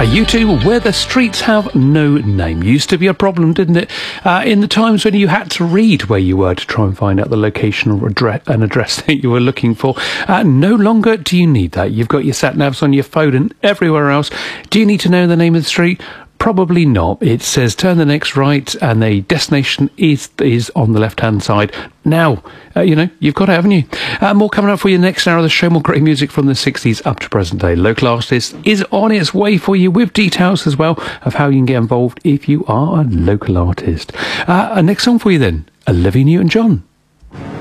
U2, Where the Streets Have No Name. Used to be a problem, didn't it? In the times when you had to read where you were to try and find out the location or an address that you were looking for. No longer do you need that. You've got your sat-navs on your phone and everywhere else. Do you need to know the name of the street? Probably not. It says turn the next right and the destination is on the left-hand side. Now, you've got it, haven't you? More coming up for you next hour of the show. More great music from the 60s up to present day. Local Artist is on its way for you with details as well of how you can get involved if you are a local artist. Next song for you then, Olivia Newton-John.